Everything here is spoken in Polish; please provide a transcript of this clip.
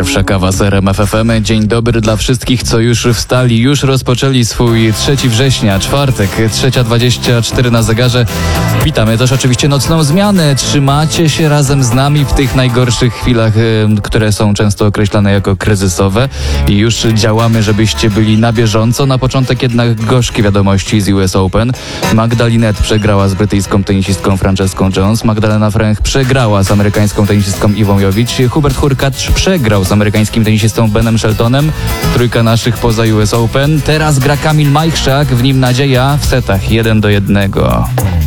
Pierwsza kawa z RMF FM. Dzień dobry dla wszystkich, co już wstali, już rozpoczęli swój 3 września, czwartek, 3:24 na zegarze. Witamy też oczywiście nocną zmianę. Trzymacie się razem z nami w tych najgorszych chwilach, które są często określane jako kryzysowe. I już działamy, żebyście byli na bieżąco. Na początek jednak gorzkie wiadomości z US Open. Magda Linette przegrała z brytyjską tenisistką Franceską Jones. Magdalena Fręch przegrała z amerykańską tenisistką Iwą Jovic. Hubert Hurkacz przegrał z amerykańskim tenisistą Benem Sheltonem. Trójka naszych poza US Open. Teraz gra Kamil Majchrzak, w nim nadzieja w setach 1-1.